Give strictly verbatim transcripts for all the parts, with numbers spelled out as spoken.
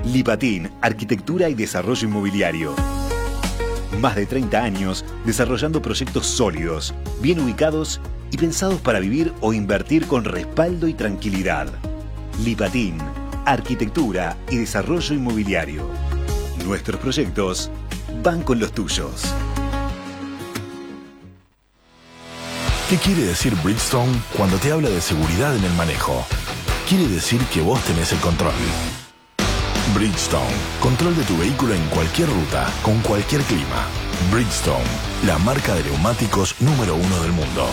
Lipatín, Arquitectura y Desarrollo Inmobiliario. Más de treinta años desarrollando proyectos sólidos, bien ubicados y pensados para vivir o invertir con respaldo y tranquilidad. Lipatín, Arquitectura y Desarrollo Inmobiliario. Nuestros proyectos van con los tuyos. ¿Qué quiere decir Bridgestone cuando te habla de seguridad en el manejo? Quiere decir que vos tenés el control. Bridgestone, control de tu vehículo en cualquier ruta, con cualquier clima. Bridgestone, la marca de neumáticos número uno del mundo.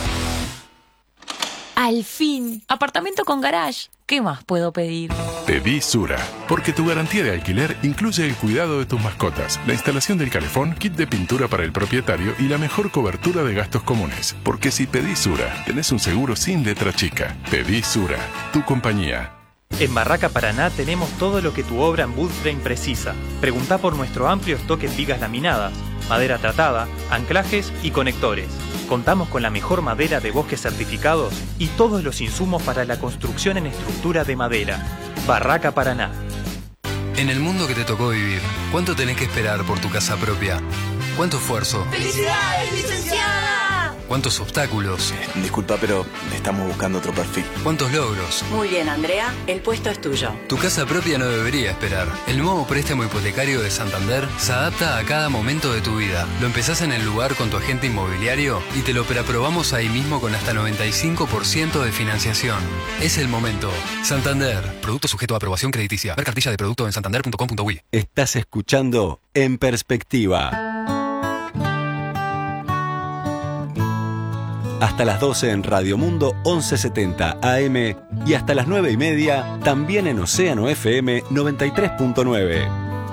Al fin, apartamento con garage. ¿Qué más puedo pedir? Pedí Sura, porque tu garantía de alquiler incluye el cuidado de tus mascotas, la instalación del calefón, kit de pintura para el propietario y la mejor cobertura de gastos comunes. Porque si pedís Sura, tenés un seguro sin letra chica. Pedí Sura, tu compañía. En Barraca Paraná tenemos todo lo que tu obra en wood frame precisa. Preguntá por nuestro amplio stock en vigas laminadas, madera tratada, anclajes y conectores. Contamos con la mejor madera de bosques certificados y todos los insumos para la construcción en estructura de madera. Barraca Paraná. En el mundo que te tocó vivir, ¿cuánto tenés que esperar por tu casa propia? ¿Cuánto esfuerzo? ¡Felicidades, licenciada! ¿Cuántos obstáculos? Eh, disculpa, pero estamos buscando otro perfil. ¿Cuántos logros? Muy bien, Andrea, el puesto es tuyo. Tu casa propia no debería esperar. El nuevo préstamo hipotecario de Santander se adapta a cada momento de tu vida. Lo empezás en el lugar con tu agente inmobiliario y te lo preaprobamos ahí mismo con hasta noventa y cinco por ciento de financiación. Es el momento. Santander. Producto sujeto a aprobación crediticia. Ver cartilla de producto en santander punto com punto uy. Estás escuchando En Perspectiva. Hasta las doce en Radio Mundo once setenta A M y hasta las nueve y media también en Océano F M noventa y tres punto nueve.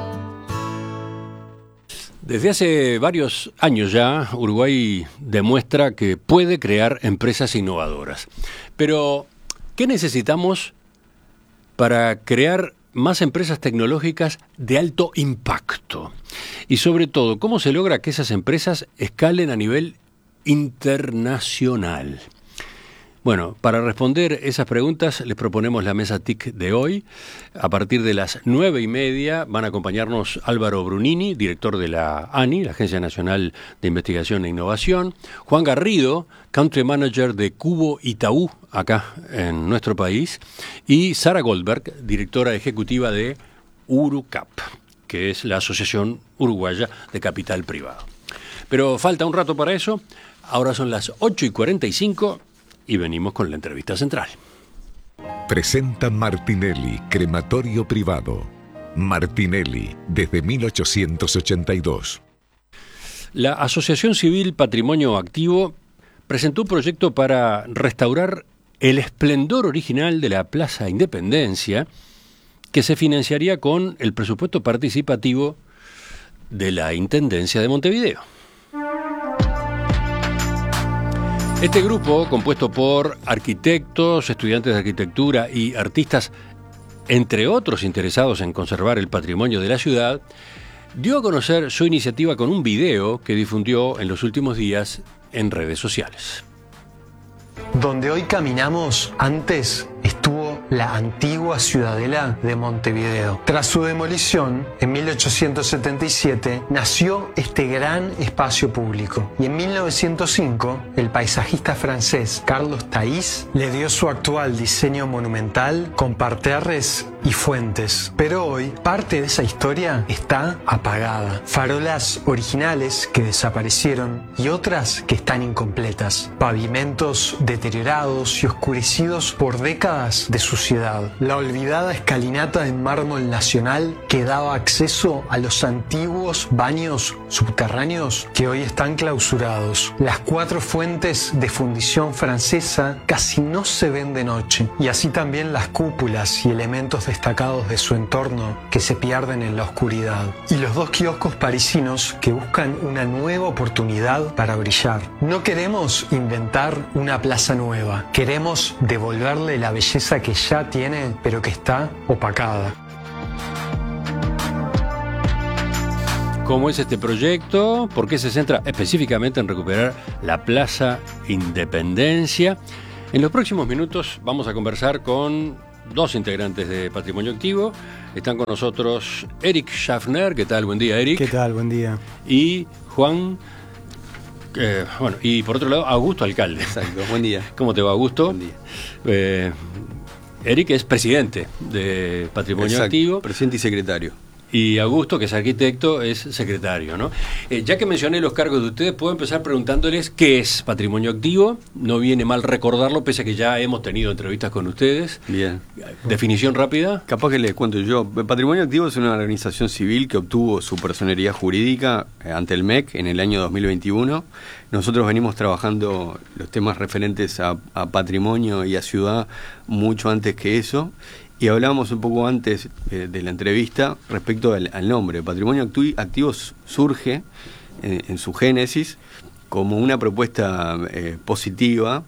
Desde hace varios años ya, Uruguay demuestra que puede crear empresas innovadoras. Pero, ¿qué necesitamos para crear más empresas tecnológicas de alto impacto? Y sobre todo, ¿cómo se logra que esas empresas escalen a nivel internacional? Bueno, para responder esas preguntas les proponemos la mesa T I C de hoy. A partir de las nueve y media van a acompañarnos Álvaro Brunini, director de la ANI, la Agencia Nacional de Investigación e Innovación, Juan Garrido, Country Manager de Cubo Itaú, acá en nuestro país, y Sara Goldberg, directora ejecutiva de UruCap, que es la Asociación Uruguaya de Capital Privado. Pero falta un rato para eso. Ahora son las ocho y cuarenta y cinco y venimos con la entrevista central. Presenta Martinelli, crematorio privado. Martinelli, desde mil ochocientos ochenta y dos. La Asociación Civil Patrimonio Activo presentó un proyecto para restaurar el esplendor original de la Plaza Independencia, que se financiaría con el presupuesto participativo de la Intendencia de Montevideo. Este grupo, compuesto por arquitectos, estudiantes de arquitectura y artistas, entre otros interesados en conservar el patrimonio de la ciudad, dio a conocer su iniciativa con un video que difundió en los últimos días en redes sociales. Donde hoy caminamos, antes estuvo la antigua ciudadela de Montevideo. Tras su demolición, en mil ochocientos setenta y siete, nació este gran espacio público. Y en mil novecientos cinco, el paisajista francés Carlos Thays le dio su actual diseño monumental con parterres y fuentes. Pero hoy, parte de esa historia está apagada. Farolas originales que desaparecieron y otras que están incompletas. Pavimentos deteriorados y oscurecidos por décadas de suciedad. La olvidada escalinata en mármol nacional que daba acceso a los antiguos baños subterráneos que hoy están clausurados. Las cuatro fuentes de fundición francesa casi no se ven de noche. Y así también las cúpulas y elementos destacados de su entorno que se pierden en la oscuridad. Y los dos kioscos parisinos que buscan una nueva oportunidad para brillar. No queremos inventar una plaza nueva. Queremos devolverle la belleza que ya tiene, pero que está opacada. ¿Cómo es este proyecto? ¿Por qué se centra específicamente en recuperar la Plaza Independencia? En los próximos minutos vamos a conversar con dos integrantes de Patrimonio Activo. Están con nosotros Eric Schaffner. ¿Qué tal? Buen día, Eric. ¿Qué tal? Buen día. Y Juan... Eh, bueno, y por otro lado, Augusto Alcalde. Exacto, buen día. ¿Cómo te va, Augusto? Buen día. Eh, Eric es presidente de Patrimonio Exacto, Activo. Presidente y secretario. Y Augusto, que es arquitecto, es secretario, ¿no? Eh, ya que mencioné los cargos de ustedes, puedo empezar preguntándoles qué es Patrimonio Activo. No viene mal recordarlo, pese a que ya hemos tenido entrevistas con ustedes. Bien. Definición rápida. Capaz que les cuento yo. Patrimonio Activo es una organización civil que obtuvo su personería jurídica ante el M E C en el año dos mil veintiuno. Nosotros venimos trabajando los temas referentes a, a patrimonio y a ciudad mucho antes que eso. Y hablábamos un poco antes eh, de la entrevista respecto al, al nombre. Patrimonio Activo surge en, en su génesis como una propuesta eh, positiva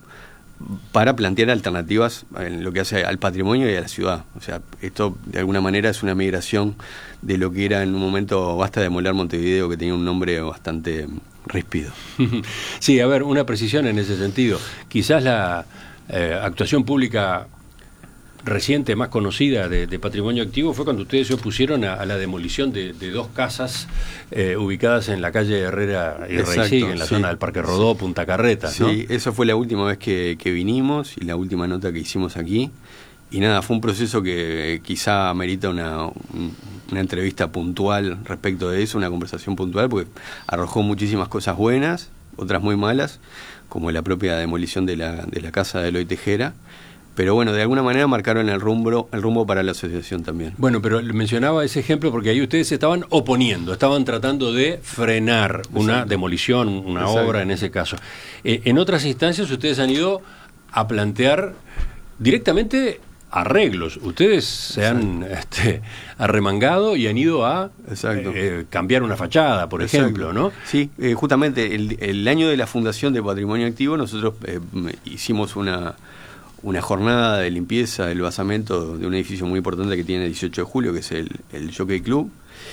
para plantear alternativas en lo que hace al patrimonio y a la ciudad. O sea, esto de alguna manera es una migración de lo que era en un momento Basta de Moler Montevideo, que tenía un nombre bastante ríspido. Sí, a ver, una precisión en ese sentido. Quizás la eh, actuación pública reciente, más conocida de, de Patrimonio Activo fue cuando ustedes se opusieron a, a la demolición de, de dos casas eh, ubicadas en la calle Herrera y Reisig, en la sí, zona del Parque Rodó, sí. Punta Carreta, ¿no? Sí, esa fue la última vez que, que vinimos y la última nota que hicimos aquí. Y nada, fue un proceso que quizá amerita una, un, una entrevista puntual respecto de eso, una conversación puntual, porque arrojó muchísimas cosas buenas, otras muy malas, como la propia demolición de la, de la casa de Eloy Tejera. Pero bueno, de alguna manera marcaron el rumbo, el rumbo para la asociación también. Bueno, pero mencionaba ese ejemplo porque ahí ustedes se estaban oponiendo, estaban tratando de frenar una Exacto. demolición, una Exacto. obra en ese caso. Eh, en otras instancias ustedes han ido a plantear directamente arreglos. Ustedes se Exacto. han este, arremangado y han ido a eh, cambiar una fachada, por Exacto. ejemplo, ¿no? Sí, eh, justamente el, el año de la fundación de Patrimonio Activo nosotros eh, hicimos una... una jornada de limpieza del basamento de un edificio muy importante que tiene dieciocho de julio, que es el, el Jockey Club.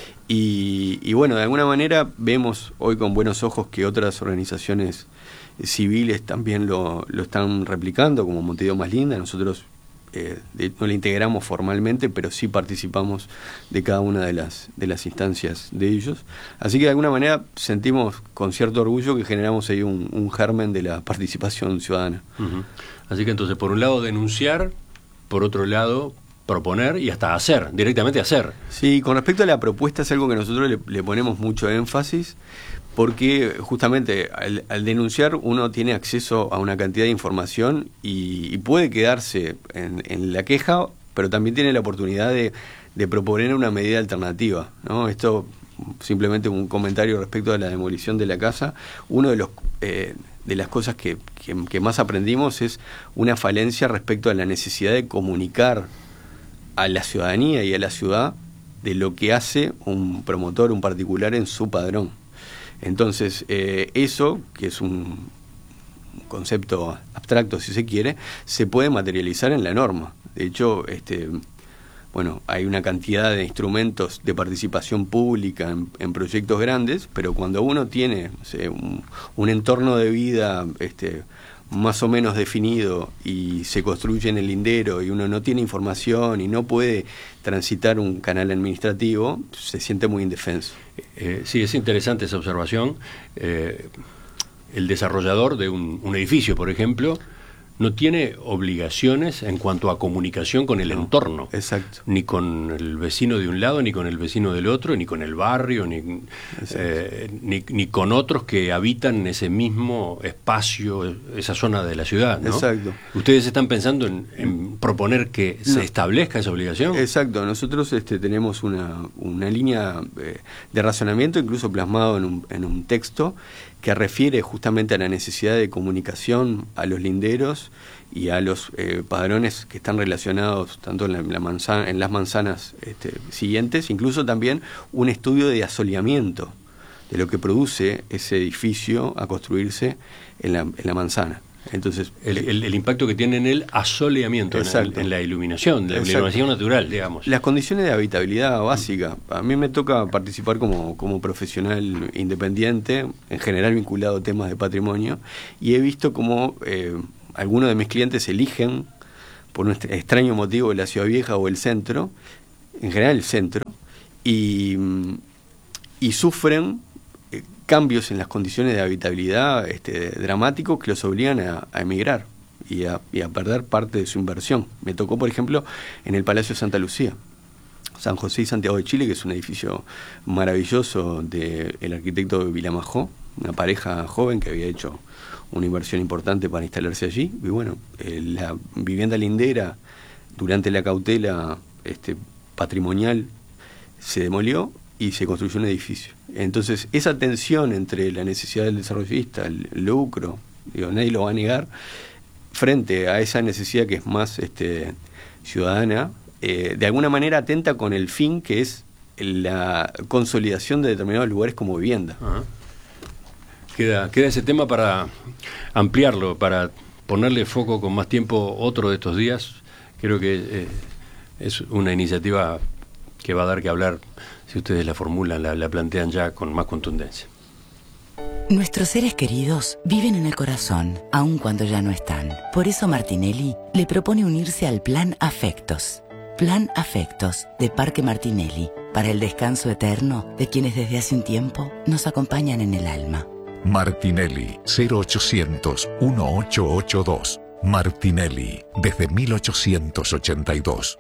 Y, y bueno, de alguna manera vemos hoy con buenos ojos que otras organizaciones civiles también lo, lo están replicando, como Montevideo Más Linda. Nosotros eh, de, no la integramos formalmente, pero sí participamos de cada una de las, de las instancias de ellos. Así que de alguna manera sentimos con cierto orgullo que generamos ahí un, un germen de la participación ciudadana. Uh-huh. Así que entonces, por un lado denunciar, por otro lado proponer y hasta hacer, directamente hacer. Sí, con respecto a la propuesta es algo que nosotros le, le ponemos mucho énfasis, porque justamente al, al denunciar uno tiene acceso a una cantidad de información y, y puede quedarse en, en la queja, pero también tiene la oportunidad de, de proponer una medida alternativa, ¿no? Esto, simplemente un comentario respecto a la demolición de la casa. Uno de los... Eh, de las cosas que, que, que más aprendimos es una falencia respecto a la necesidad de comunicar a la ciudadanía y a la ciudad de lo que hace un promotor, un particular en su padrón. Entonces, eh, eso, que es un concepto abstracto si se quiere, se puede materializar en la norma. De hecho, este... bueno, hay una cantidad de instrumentos de participación pública en, en proyectos grandes, pero cuando uno tiene o sea, un, un entorno de vida este, más o menos definido y se construye en el lindero y uno no tiene información y no puede transitar un canal administrativo, se siente muy indefenso. Eh, sí, es interesante esa observación. Eh, el desarrollador de un, un edificio, por ejemplo, no tiene obligaciones en cuanto a comunicación con el no, entorno. Exacto. Ni con el vecino de un lado, ni con el vecino del otro, ni con el barrio, ni, eh, ni, ni con otros que habitan ese mismo espacio, esa zona de la ciudad, ¿no? Exacto. ¿Ustedes están pensando en, en proponer que no. se establezca esa obligación? Exacto. Nosotros este, tenemos una, una línea eh, de razonamiento, incluso plasmado en un, en un texto, que refiere justamente a la necesidad de comunicación a los linderos y a los eh, padrones que están relacionados tanto en, la, en, la manzana, en las manzanas este, siguientes, incluso también un estudio de asoleamiento de lo que produce ese edificio a construirse en la, en la manzana. Entonces, el, el, el impacto que tiene en el asoleamiento, en, el, en la iluminación, la iluminación natural, digamos. Las condiciones de habitabilidad básica. A mí me toca participar como, como profesional independiente, en general vinculado a temas de patrimonio, y he visto cómo eh, algunos de mis clientes eligen por un extraño motivo de la Ciudad Vieja o el centro, en general el centro, y, y sufren eh, cambios en las condiciones de habitabilidad este, dramáticos que los obligan a, a emigrar y a, y a perder parte de su inversión. Me tocó, por ejemplo, en el Palacio de Santa Lucía, San José y Santiago de Chile, que es un edificio maravilloso del arquitecto Vilamajó, una pareja joven que había hecho una inversión importante para instalarse allí, y bueno, eh, la vivienda lindera durante la cautela este, patrimonial se demolió y se construyó un edificio. Entonces, esa tensión entre la necesidad del desarrollista, el lucro, digo, nadie lo va a negar, frente a esa necesidad que es más este, ciudadana, eh, de alguna manera atenta con el fin que es la consolidación de determinados lugares como vivienda. Ajá. Queda, queda ese tema para ampliarlo, para ponerle foco con más tiempo otro de estos días. Creo que eh, es una iniciativa que va a dar que hablar si ustedes la formulan, la, la plantean ya con más contundencia. Nuestros seres queridos viven en el corazón, aun cuando ya no están. Por eso Martinelli le propone unirse al Plan Afectos. Plan Afectos de Parque Martinelli, para el descanso eterno de quienes desde hace un tiempo nos acompañan en el alma. Martinelli, cero ochocientos, dieciocho ochenta y dos. Martinelli, desde mil ochocientos ochenta y dos.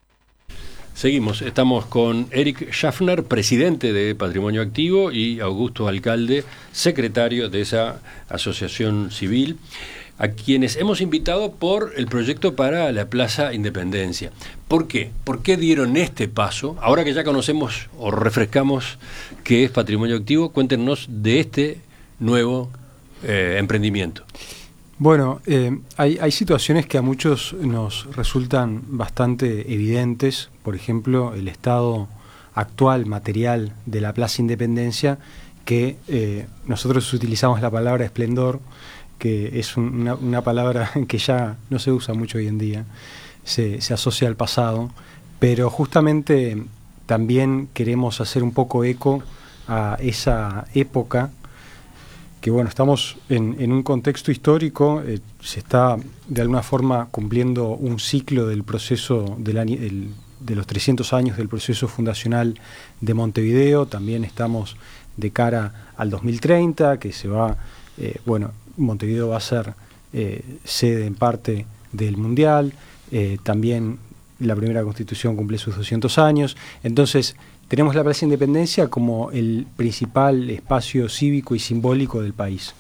Seguimos, estamos con Eric Schaffner, presidente de Patrimonio Activo, y Augusto Alcalde, secretario de esa asociación civil, a quienes hemos invitado por el proyecto para la Plaza Independencia. ¿Por qué? ¿Por qué dieron este paso? Ahora que ya conocemos o refrescamos qué es Patrimonio Activo, cuéntenos de este nuevo eh, emprendimiento. Bueno, eh, hay, hay situaciones que a muchos nos resultan bastante evidentes. Por ejemplo, el estado actual material de la Plaza Independencia, que eh, nosotros utilizamos la palabra esplendor, que es un, una, una palabra que ya no se usa mucho hoy en día, se, se asocia al pasado, pero justamente también queremos hacer un poco eco a esa época que bueno, estamos en, en un contexto histórico, eh, se está de alguna forma cumpliendo un ciclo del proceso del año, el, de los trescientos años del proceso fundacional de Montevideo. También estamos de cara al dos mil treinta, que se va, eh, bueno, Montevideo va a ser eh, sede en parte del Mundial, eh, también la primera Constitución cumple sus doscientos años, entonces tenemos la Plaza Independencia como el principal espacio cívico y simbólico del país.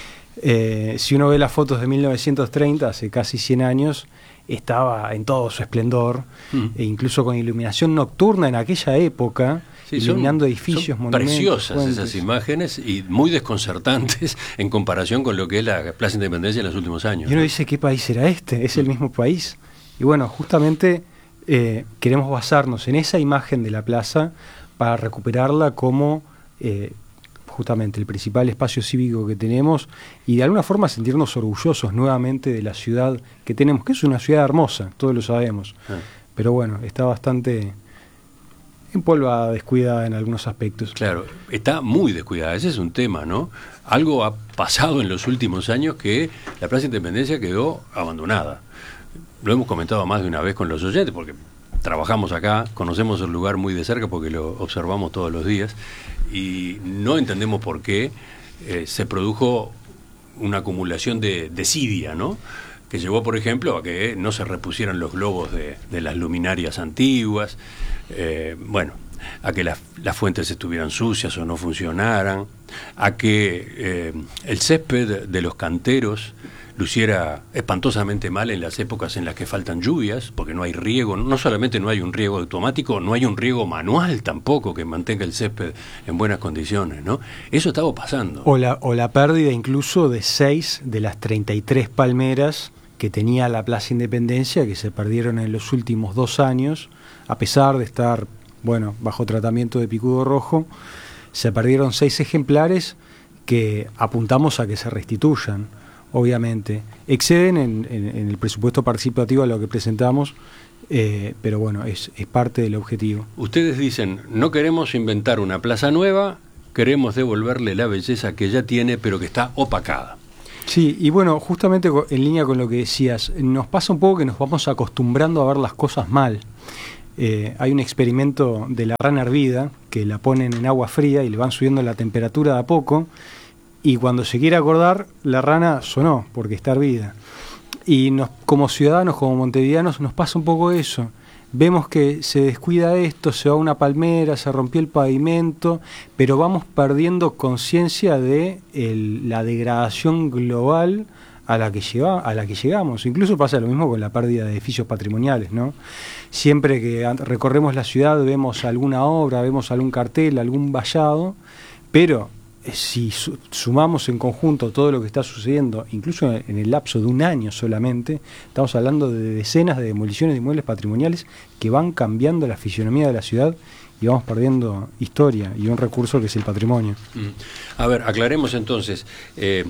Eh, si uno ve las fotos de mil novecientos treinta, hace casi cien años, estaba en todo su esplendor, mm. e incluso con iluminación nocturna en aquella época, sí, iluminando son, edificios, son monumentos. Preciosas puentes. Esas imágenes y muy desconcertantes en comparación con lo que es la Plaza Independencia en los últimos años. Y uno dice, ¿qué país era este? Es el mismo país. Y bueno, justamente eh, queremos basarnos en esa imagen de la plaza para recuperarla como eh, justamente el principal espacio cívico que tenemos y de alguna forma sentirnos orgullosos nuevamente de la ciudad que tenemos, que es una ciudad hermosa, todos lo sabemos. Ah. Pero bueno, está bastante empolvada, descuidada en algunos aspectos. Claro, está muy descuidada, ese es un tema, ¿no? Algo ha pasado en los últimos años que la Plaza Independencia quedó abandonada. Lo hemos comentado más de una vez con los oyentes, porque trabajamos acá, conocemos el lugar muy de cerca porque lo observamos todos los días y no entendemos por qué eh, se produjo una acumulación de desidia, ¿no? Que llevó, por ejemplo, a que no se repusieran los globos de, de las luminarias antiguas, eh, bueno, a que las, las fuentes estuvieran sucias o no funcionaran, a que eh, el césped de los canteros luciera espantosamente mal en las épocas en las que faltan lluvias, porque no hay riego, no solamente no hay un riego automático, no hay un riego manual tampoco que mantenga el césped en buenas condiciones, ¿no? Eso estaba pasando. O la, o la pérdida incluso de seis de las treinta y tres palmeras que tenía la Plaza Independencia, que se perdieron en los últimos dos años, a pesar de estar, bueno, bajo tratamiento de picudo rojo, se perdieron seis ejemplares que apuntamos a que se restituyan. Obviamente, exceden en, en, en el presupuesto participativo a lo que presentamos, eh, pero bueno, es, es parte del objetivo. Ustedes dicen, no queremos inventar una plaza nueva, queremos devolverle la belleza que ya tiene, pero que está opacada. Sí, y bueno, justamente en línea con lo que decías, nos pasa un poco que nos vamos acostumbrando a ver las cosas mal. Eh, hay un experimento de la rana hervida que la ponen en agua fría y le van subiendo la temperatura de a poco, y cuando se quiere acordar, la rana sonó porque está hervida. Y nos, como ciudadanos, como montevideanos, nos pasa un poco eso. Vemos que se descuida esto, se va una palmera, se rompió el pavimento, pero vamos perdiendo conciencia de el, la degradación global a la que lleva, a la que llegamos. Incluso pasa lo mismo con la pérdida de edificios patrimoniales, ¿no? Siempre que recorremos la ciudad vemos alguna obra, vemos algún cartel, algún vallado, pero si sumamos en conjunto todo lo que está sucediendo, incluso en el lapso de un año solamente, estamos hablando de decenas de demoliciones de inmuebles patrimoniales que van cambiando la fisionomía de la ciudad y vamos perdiendo historia y un recurso que es el patrimonio. A ver, aclaremos entonces, eh,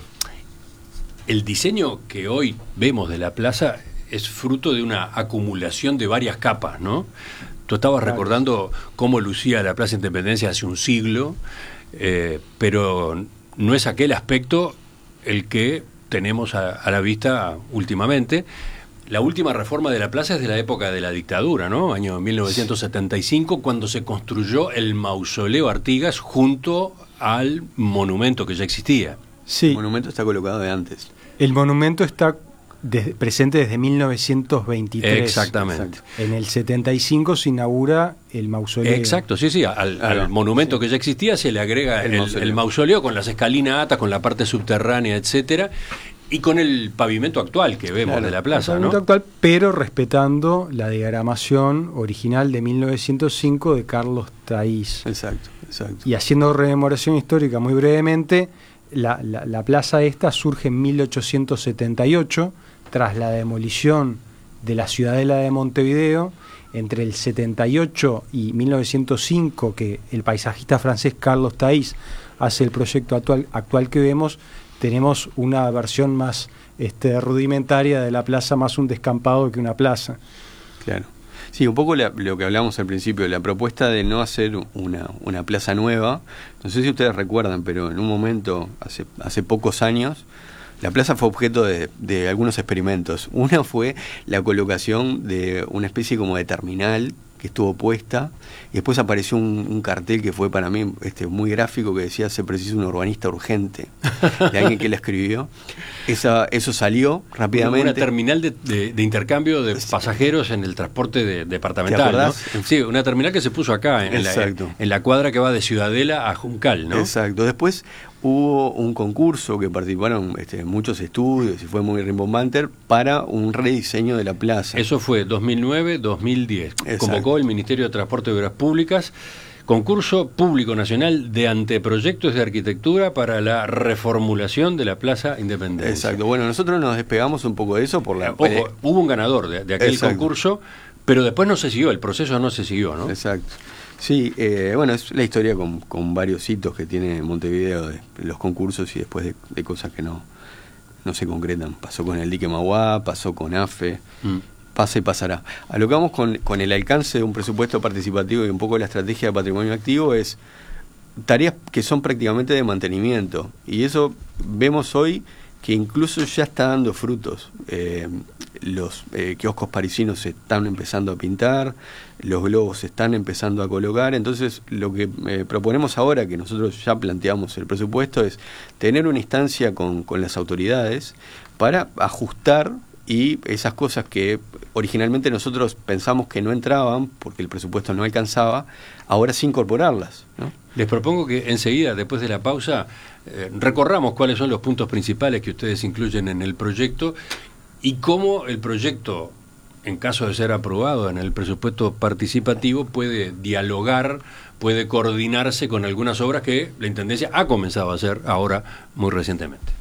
el diseño que hoy vemos de la plaza es fruto de una acumulación de varias capas, ¿no? Tú estabas claro. recordando cómo lucía la Plaza Independencia hace un siglo, Eh, pero no es aquel aspecto el que tenemos a, a la vista últimamente. La última reforma de la plaza es de la época de la dictadura, ¿no? Año mil novecientos setenta y cinco, cuando se construyó el mausoleo Artigas junto al monumento que ya existía. Sí. El monumento está colocado de antes. El monumento está de, presente desde mil novecientos veintitrés. Exactamente. Exacto. En el setenta y cinco se inaugura el mausoleo. Exacto, sí, sí. Al, al monumento sí. que ya existía se le agrega el, el, mausoleo. el mausoleo con las escalinatas, con la parte subterránea, etcétera, y con el pavimento actual que vemos claro, de la plaza, el pavimento ¿no? actual, pero respetando la diagramación original de mil novecientos cinco de Carlos Taís. Exacto, exacto. Y haciendo rememoración histórica muy brevemente, la, la, la plaza esta surge en mil ochocientos setenta y ocho, tras la demolición de la ciudadela de Montevideo, entre el setenta y ocho y mil novecientos cinco, que el paisajista francés Carlos Taís hace el proyecto actual, actual que vemos, tenemos una versión más este, rudimentaria de la plaza, más un descampado que una plaza. Claro. Sí, un poco la, lo que hablamos al principio, la propuesta de no hacer una, una plaza nueva. No sé si ustedes recuerdan, pero en un momento, hace, hace pocos años, la plaza fue objeto de, de algunos experimentos. Una fue la colocación de una especie como de terminal que estuvo puesta, y después apareció un, un cartel que fue para mí este, muy gráfico, que decía: se precisa un urbanista urgente, de alguien que la escribió. Esa, eso salió rápidamente. Una terminal de, de, de intercambio de pasajeros en el transporte de, departamental, ¿te acordás? ¿No? Sí, una terminal que se puso acá, en la, en la cuadra que va de Ciudadela a Juncal, ¿no? Exacto. Después hubo un concurso que participaron este, muchos estudios y fue muy rimbombante para un rediseño de la plaza. Eso fue dos mil nueve dos mil diez. Convocó el Ministerio de Transporte y Obras Públicas, concurso público nacional de anteproyectos de arquitectura para la reformulación de la Plaza Independencia. Exacto. Bueno, nosotros nos despegamos un poco de eso por la... Ojo, eh, hubo un ganador de, de aquel exacto. concurso, pero después no se siguió, el proceso no se siguió, ¿no? Exacto. Sí, eh, bueno, es la historia con, con varios hitos que tiene Montevideo, de los concursos y después de, de cosas que no, no se concretan. Pasó con el dique Mauá, pasó con AFE, mm. pasa y pasará. A lo que vamos con, con el alcance de un presupuesto participativo y un poco la estrategia de patrimonio activo es tareas que son prácticamente de mantenimiento. Y eso vemos hoy que incluso ya está dando frutos. Eh, los eh, kioscos parisinos se están empezando a pintar, los globos se están empezando a colocar. Entonces lo que eh, proponemos ahora, que nosotros ya planteamos el presupuesto, es tener una instancia con, con las autoridades para ajustar, y esas cosas que originalmente nosotros pensamos que no entraban porque el presupuesto no alcanzaba, ahora sí incorporarlas, ¿no? Les propongo que enseguida, después de la pausa, eh, recorramos cuáles son los puntos principales que ustedes incluyen en el proyecto y cómo el proyecto, en caso de ser aprobado en el presupuesto participativo, puede dialogar, puede coordinarse con algunas obras que la Intendencia ha comenzado a hacer ahora muy recientemente.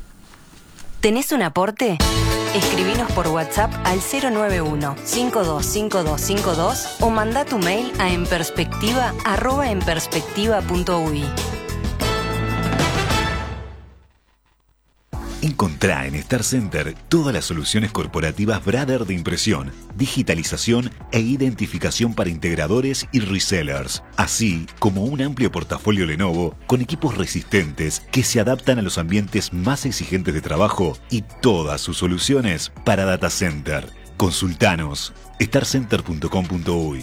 ¿Tenés un aporte? Escribinos por WhatsApp al cero nueve uno, cinco dos cinco dos cinco dos o mandá tu mail a enperspectiva arroba enperspectiva punto uy. Encontrá en Star Center todas las soluciones corporativas Brother de impresión, digitalización e identificación para integradores y resellers, así como un amplio portafolio Lenovo con equipos resistentes que se adaptan a los ambientes más exigentes de trabajo y todas sus soluciones para data center. Consultanos star center punto com punto uy.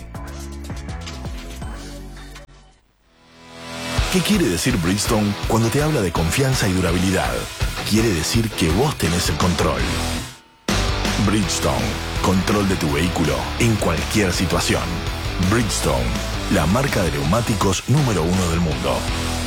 ¿Qué quiere decir Bridgestone cuando te habla de confianza y durabilidad? Quiere decir que vos tenés el control. Bridgestone, control de tu vehículo en cualquier situación. Bridgestone, la marca de neumáticos número uno del mundo.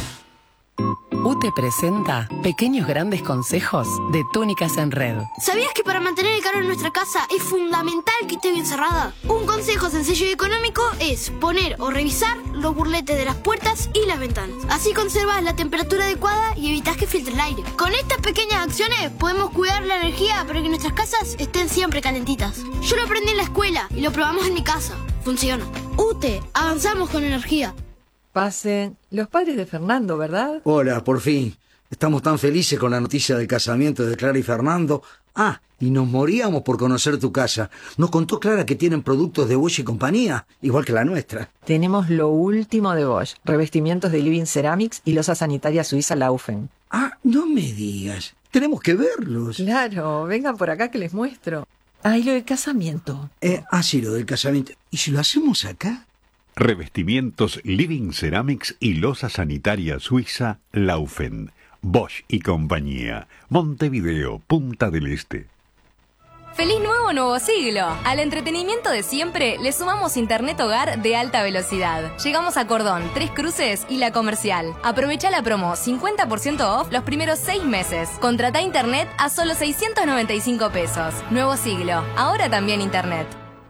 U T E presenta Pequeños Grandes Consejos de Túnicas en Red. ¿Sabías que para mantener el calor en nuestra casa es fundamental que esté bien cerrada? Un consejo sencillo y económico es poner o revisar los burletes de las puertas y las ventanas. Así conservas la temperatura adecuada y evitas que filtre el aire. Con estas pequeñas acciones podemos cuidar la energía para que nuestras casas estén siempre calentitas. Yo lo aprendí en la escuela y lo probamos en mi casa. Funciona. U T E, avanzamos con energía. Pasen. Los padres de Fernando, ¿verdad? Hola, por fin. Estamos tan felices con la noticia del casamiento de Clara y Fernando. Ah, y nos moríamos por conocer tu casa. Nos contó Clara que tienen productos de Bosch y compañía, igual que la nuestra. Tenemos lo último de Bosch. Revestimientos de Living Ceramics y losa sanitaria suiza Laufen. Ah, no me digas. Tenemos que verlos. Claro, vengan por acá que les muestro. Ah, y lo del casamiento. Eh, ah, sí, lo del casamiento. ¿Y si lo hacemos acá? Revestimientos Living Ceramics y losa sanitaria suiza Laufen. Bosch y compañía. Montevideo, Punta del Este. ¡Feliz nuevo nuevo siglo! Al entretenimiento de siempre le sumamos internet hogar de alta velocidad. Llegamos a Cordón, Tres Cruces y La Comercial. Aprovecha la promo cincuenta por ciento off los primeros seis meses. Contrata internet a solo seiscientos noventa y cinco pesos. Nuevo siglo, ahora también internet.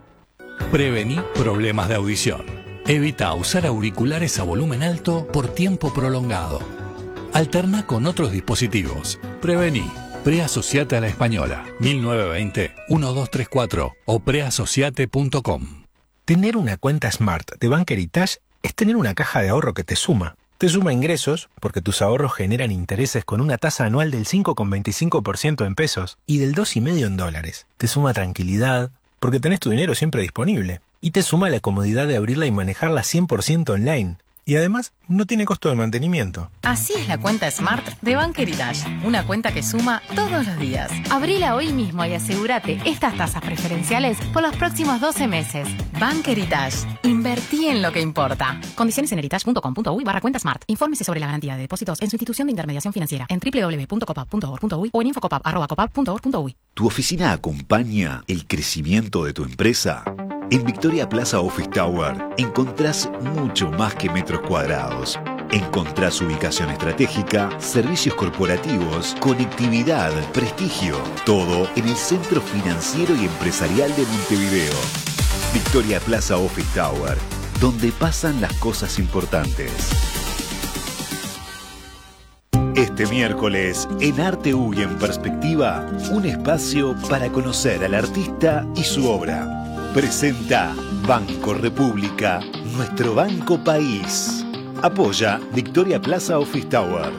Prevení problemas de audición. Evita usar auriculares a volumen alto por tiempo prolongado. Alterna con otros dispositivos. Prevení. Preasociate a la Española. mil novecientos veinte, doce treinta y cuatro o preasociate punto com. Tener una cuenta Smart de Bank Heritage es tener una caja de ahorro que te suma. Te suma ingresos, porque tus ahorros generan intereses con una tasa anual del cinco coma veinticinco por ciento en pesos y del dos coma cinco por ciento en dólares. Te suma tranquilidad, porque tenés tu dinero siempre disponible. Y te suma la comodidad de abrirla y manejarla cien por ciento online. Y además, no tiene costo de mantenimiento. Así es la cuenta Smart de Bank Heritage. Una cuenta que suma todos los días. Abrila hoy mismo y asegúrate estas tasas preferenciales por los próximos doce meses. Bank Heritage. Invertí en lo que importa. Condiciones en heritage punto com punto uy barra cuenta Smart. Infórmese sobre la garantía de depósitos en su institución de intermediación financiera en doble u doble u doble u punto copap punto org punto uy o en infocopap arroba copap punto org punto uy. ¿Tu oficina acompaña el crecimiento de tu empresa? En Victoria Plaza Office Tower encontrás mucho más que metros cuadrados. Encontrás ubicación estratégica, servicios corporativos, conectividad, prestigio. Todo en el centro financiero y empresarial de Montevideo. Victoria Plaza Office Tower, donde pasan las cosas importantes. Este miércoles, en Arte U y en Perspectiva, un espacio para conocer al artista y su obra. Presenta Banco República, nuestro banco país. Apoya Victoria Plaza Office Tower.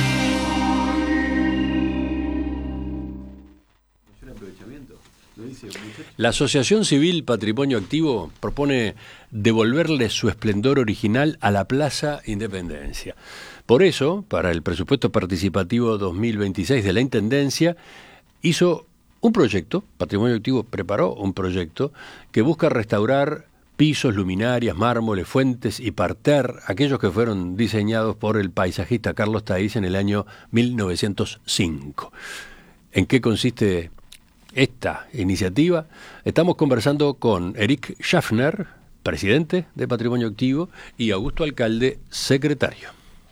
La Asociación Civil Patrimonio Activo propone devolverle su esplendor original a la Plaza Independencia. Por eso, para el presupuesto participativo dos mil veintiséis de la Intendencia, hizo un proyecto, Patrimonio Activo preparó un proyecto que busca restaurar pisos, luminarias, mármoles, fuentes y parterre, aquellos que fueron diseñados por el paisajista Carlos Taís en el año mil novecientos cinco. ¿En qué consiste esta iniciativa? Estamos conversando con Eric Schaffner, presidente de Patrimonio Activo, y Augusto Alcalde, secretario.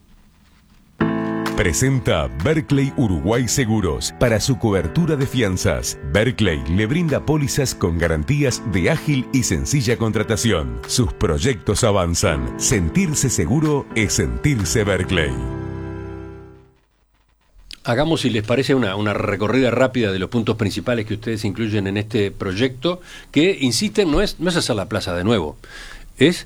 Presenta Berkeley Uruguay Seguros para su cobertura de fianzas. Berkeley le brinda pólizas con garantías de ágil y sencilla contratación. Sus proyectos avanzan. Sentirse seguro es sentirse Berkeley. Hagamos, si les parece, una, una recorrida rápida de los puntos principales que ustedes incluyen en este proyecto, que, insisten, no es, no es hacer la plaza de nuevo, es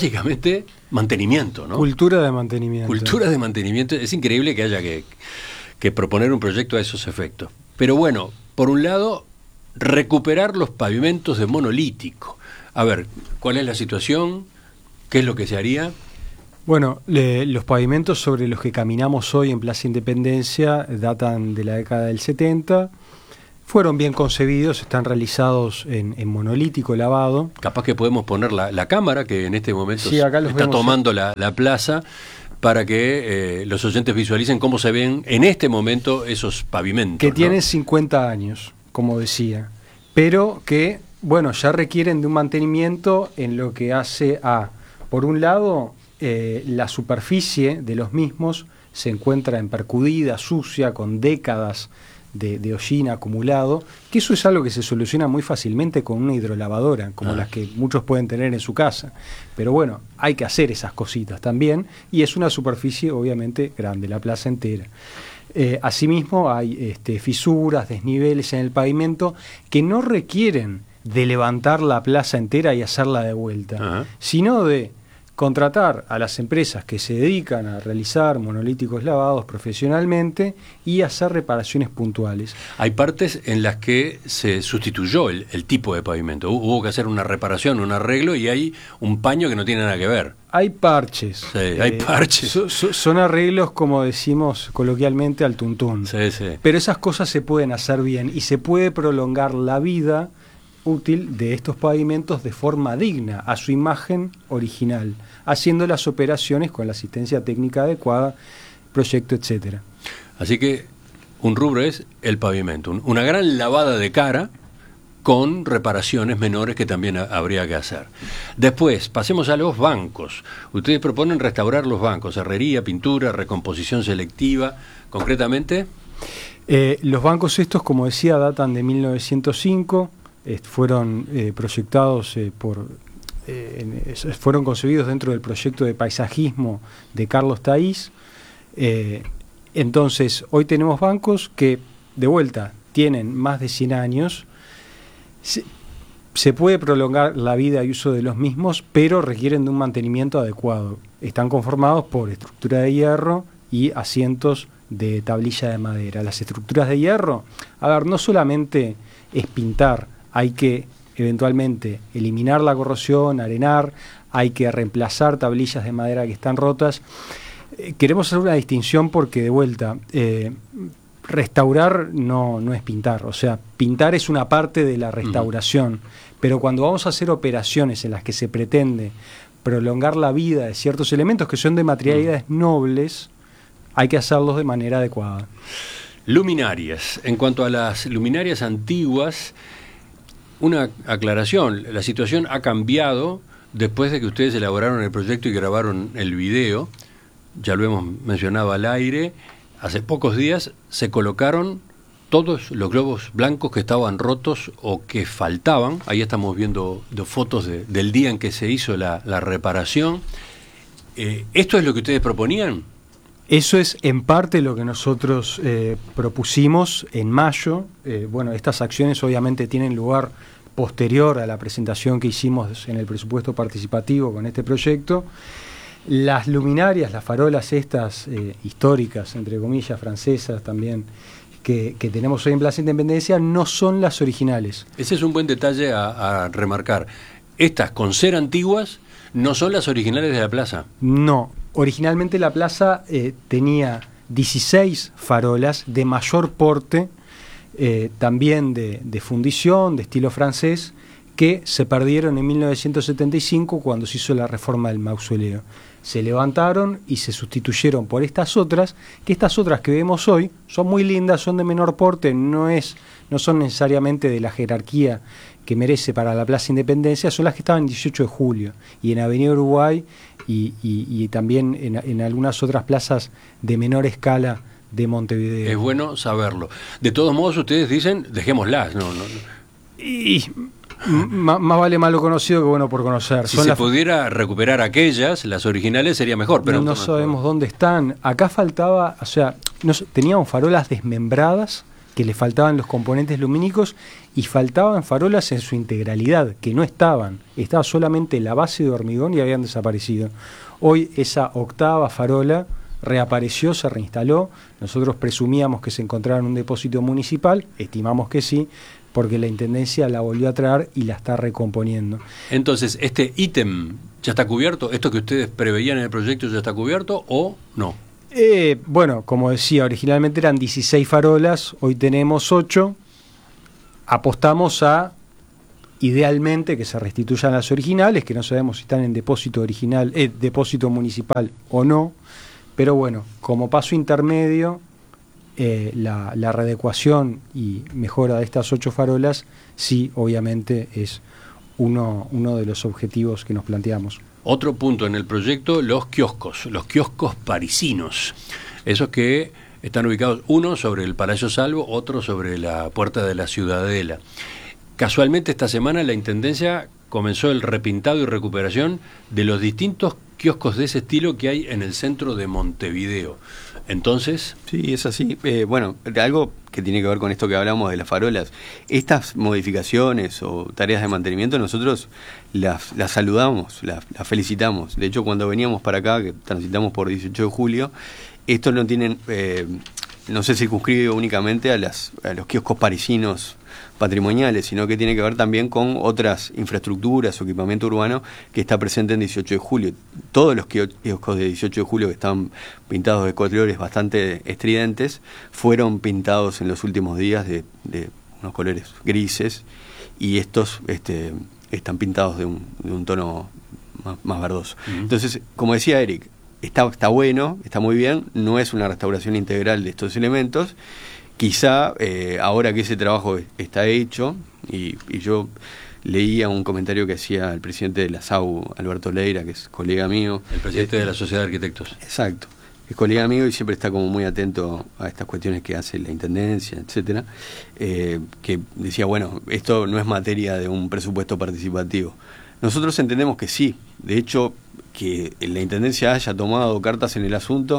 básicamente mantenimiento, ¿no? Cultura de mantenimiento. Cultura de mantenimiento. Es increíble que haya que, que proponer un proyecto a esos efectos. Pero bueno, por un lado, recuperar los pavimentos de monolítico. A ver, ¿cuál es la situación? ¿Qué es lo que se haría? Bueno, le, los pavimentos sobre los que caminamos hoy en Plaza Independencia datan de la década del setenta. Fueron bien concebidos, están realizados en, en monolítico lavado. Capaz que podemos poner la, la cámara que en este momento sí, acá los está vemos, tomando la, la plaza para que eh, los oyentes visualicen cómo se ven en este momento esos pavimentos. Que ¿no? tienen cincuenta años, como decía, pero que, bueno, ya requieren de un mantenimiento en lo que hace a, por un lado, eh, la superficie de los mismos se encuentra empercudida, sucia, con décadas de, de hollín acumulado, que eso es algo que se soluciona muy fácilmente con una hidrolavadora, como ah. las que muchos pueden tener en su casa. Pero bueno, hay que hacer esas cositas también, y es una superficie obviamente grande, la plaza entera. Eh, asimismo hay este, fisuras, desniveles en el pavimento que no requieren de levantar la plaza entera y hacerla de vuelta, uh-huh. sino de contratar a las empresas que se dedican a realizar monolíticos lavados profesionalmente y hacer reparaciones puntuales. Hay partes en las que se sustituyó el, el tipo de pavimento. Hubo que hacer una reparación, un arreglo, y hay un paño que no tiene nada que ver. Hay parches. Sí, hay eh, parches. So, so, son arreglos, como decimos coloquialmente, al tuntún. Sí, sí. Pero esas cosas se pueden hacer bien y se puede prolongar la vida útil de estos pavimentos de forma digna a su imagen original, haciendo las operaciones con la asistencia técnica adecuada, proyecto, etcétera. Así que un rubro es el pavimento, una gran lavada de cara con reparaciones menores que también habría que hacer. Después, pasemos a los bancos. Ustedes proponen restaurar los bancos, herrería, pintura, recomposición selectiva, concretamente. Eh, los bancos estos, como decía, datan de mil novecientos cinco. Fueron eh, proyectados eh, por eh, en, fueron concebidos dentro del proyecto de paisajismo de Carlos Taís. Eh, entonces, hoy tenemos bancos que, de vuelta, tienen más de cien años. Se, se puede prolongar la vida y uso de los mismos, pero requieren de un mantenimiento adecuado. Están conformados por estructura de hierro y asientos de tablilla de madera. Las estructuras de hierro, a ver, no solamente es pintar, hay que eventualmente eliminar la corrosión, arenar, hay que reemplazar tablillas de madera que están rotas. Eh, queremos hacer una distinción porque, de vuelta, eh, restaurar no, no es pintar. O sea, pintar es una parte de la restauración, uh-huh. pero cuando vamos a hacer operaciones en las que se pretende prolongar la vida de ciertos elementos que son de materialidades uh-huh. nobles, hay que hacerlos de manera adecuada. Luminarias. En cuanto a las luminarias antiguas, una aclaración, la situación ha cambiado después de que ustedes elaboraron el proyecto y grabaron el video, ya lo hemos mencionado al aire, hace pocos días se colocaron todos los globos blancos que estaban rotos o que faltaban, ahí estamos viendo dos fotos de, del día en que se hizo la, la reparación. Eh, ¿Esto es lo que ustedes proponían? Eso es en parte lo que nosotros eh, propusimos en mayo. Eh, bueno, estas acciones obviamente tienen lugar posterior a la presentación que hicimos en el presupuesto participativo con este proyecto. Las luminarias, las farolas estas eh, históricas, entre comillas, francesas también, que, que tenemos hoy en Plaza Independencia, no son las originales. Ese es un buen detalle a, a remarcar. Estas, con ser antiguas, no son las originales de la plaza. No. Originalmente la plaza eh, tenía dieciséis farolas de mayor porte, eh, también de, de fundición, de estilo francés, que se perdieron en mil novecientos setenta y cinco cuando se hizo la reforma del mausoleo. Se levantaron y se sustituyeron por estas otras, que estas otras que vemos hoy son muy lindas, son de menor porte, no, es, no son necesariamente de la jerarquía que merece para la Plaza Independencia, son las que estaban en dieciocho de julio y en Avenida Uruguay y, y, y también en, en algunas otras plazas de menor escala de Montevideo. Es bueno saberlo. De todos modos, ustedes dicen, dejémoslas. No, no, no. Y más, más vale malo conocido que bueno por conocer. Si son se las... pudiera recuperar aquellas, las originales, sería mejor. Pero no, no sabemos dónde están. Acá faltaba, o sea, no, teníamos farolas desmembradas, que le faltaban los componentes lumínicos, y faltaban farolas en su integralidad, que no estaban. Estaba solamente la base de hormigón y habían desaparecido. Hoy esa octava farola reapareció, se reinstaló. Nosotros presumíamos que se encontraba en un depósito municipal, estimamos que sí, porque la Intendencia la volvió a traer y la está recomponiendo. Entonces, ¿este ítem ya está cubierto? ¿Esto que ustedes preveían en el proyecto ya está cubierto o no? Eh, bueno, como decía, originalmente eran dieciséis farolas, hoy tenemos ocho. Apostamos a, idealmente, que se restituyan las originales, que no sabemos si están en depósito original, eh, depósito municipal o no, pero bueno, como paso intermedio, eh, la, la readecuación y mejora de estas ocho farolas, sí, obviamente, es uno, uno de los objetivos que nos planteamos. Otro punto en el proyecto, los kioscos, los kioscos parisinos, esos que están ubicados uno sobre el Palacio Salvo, otro sobre la Puerta de la Ciudadela. Casualmente esta semana la Intendencia comenzó el repintado y recuperación de los distintos kioscos de ese estilo que hay en el centro de Montevideo. Entonces... Sí, es así. Eh, bueno, algo que tiene que ver con esto que hablamos de las farolas, estas modificaciones o tareas de mantenimiento nosotros las, las saludamos, las, las felicitamos. De hecho, cuando veníamos para acá, que transitamos por dieciocho de julio, estos no tienen, eh, no se circunscribe únicamente a, las, a los kioscos parisinos patrimoniales, sino que tiene que ver también con otras infraestructuras o equipamiento urbano que está presente en dieciocho de julio. Todos los kioscos de dieciocho de julio que están pintados de colores bastante estridentes fueron pintados en los últimos días de, de unos colores grises, y estos este, están pintados de un, de un tono más, más verdoso. Uh-huh. Entonces, como decía Eric, está, está bueno, está muy bien, no es una restauración integral de estos elementos. Quizá eh, ahora que ese trabajo está hecho, y, y yo leía un comentario que hacía el presidente de la S A U, Alberto Leira, que es colega mío. El presidente eh, de la Sociedad de Arquitectos. Exacto. Es colega mío y siempre está como muy atento a estas cuestiones que hace la Intendencia, etcétera, eh, que decía, bueno, esto no es materia de un presupuesto participativo. Nosotros entendemos que sí. De hecho, que la Intendencia haya tomado cartas en el asunto,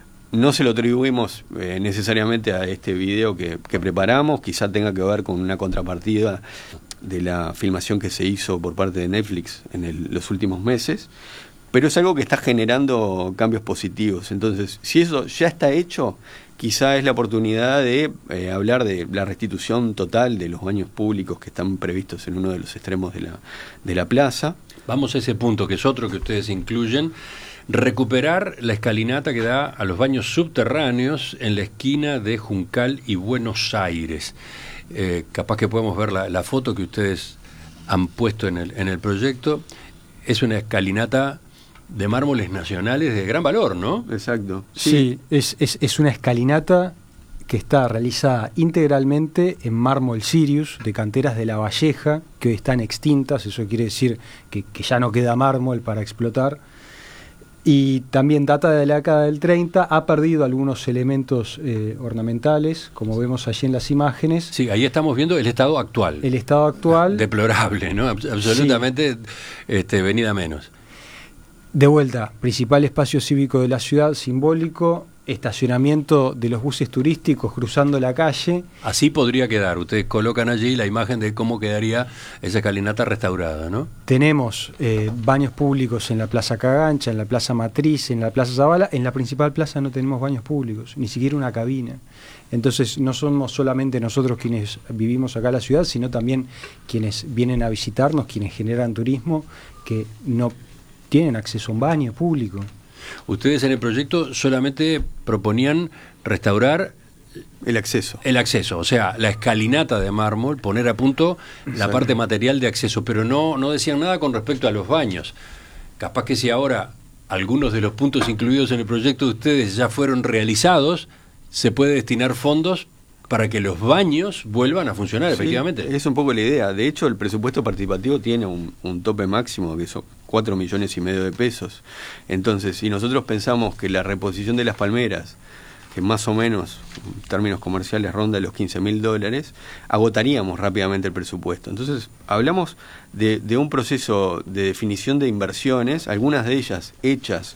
no se lo atribuimos eh, necesariamente a este video que, que preparamos, quizá tenga que ver con una contrapartida de la filmación que se hizo por parte de Netflix en el, los últimos meses, pero es algo que está generando cambios positivos. Entonces, si eso ya está hecho, quizá es la oportunidad de eh, hablar de la restitución total de los baños públicos que están previstos en uno de los extremos de la, de la plaza. Vamos a ese punto, que es otro que ustedes incluyen. Recuperar la escalinata que da a los baños subterráneos en la esquina de Juncal y Buenos Aires. Eh, capaz que podemos ver la, la foto que ustedes han puesto en el, en el proyecto. Es una escalinata de mármoles nacionales de gran valor, ¿no? Exacto. Sí, sí es, es, es una escalinata que está realizada integralmente en mármol Sirius, de canteras de La Valleja, que hoy están extintas. Eso quiere decir que, que ya no queda mármol para explotar. Y también data de la década del treinta, ha perdido algunos elementos eh, ornamentales, como vemos allí en las imágenes. Sí, ahí estamos viendo el estado actual. El estado actual. Deplorable, ¿no? Absolutamente, sí. este, venida menos. De vuelta, principal espacio cívico de la ciudad, simbólico, estacionamiento de los buses turísticos cruzando la calle. Así podría quedar. Ustedes colocan allí la imagen de cómo quedaría esa escalinata restaurada, ¿no? Tenemos eh, baños públicos en la Plaza Cagancha, en la Plaza Matriz, en la Plaza Zavala. En la principal plaza no tenemos baños públicos, ni siquiera una cabina. Entonces no somos solamente nosotros quienes vivimos acá en la ciudad, sino también quienes vienen a visitarnos, quienes generan turismo, que no tienen acceso a un baño público. Ustedes en el proyecto solamente proponían restaurar el acceso. El acceso, o sea, la escalinata de mármol, poner a punto la Exacto. parte material de acceso, pero no, no decían nada con respecto a los baños. Capaz que si ahora algunos de los puntos incluidos en el proyecto de ustedes ya fueron realizados, se puede destinar fondos para que los baños vuelvan a funcionar, sí, efectivamente. Es un poco la idea. De hecho, el presupuesto participativo tiene un, un tope máximo, que son cuatro millones y medio de pesos. Entonces, si nosotros pensamos que la reposición de las palmeras, que más o menos, en términos comerciales, ronda los quince mil dólares, agotaríamos rápidamente el presupuesto. Entonces, hablamos de, de un proceso de definición de inversiones, algunas de ellas hechas